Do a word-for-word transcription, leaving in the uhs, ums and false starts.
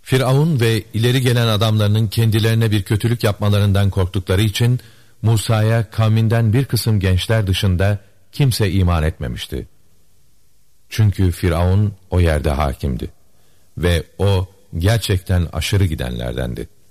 Firavun ve ileri gelen adamlarının kendilerine bir kötülük yapmalarından korktukları için Musa'ya kavminden bir kısım gençler dışında kimse iman etmemişti. Çünkü Firavun o yerde hakimdi ve o gerçekten aşırı gidenlerdendi.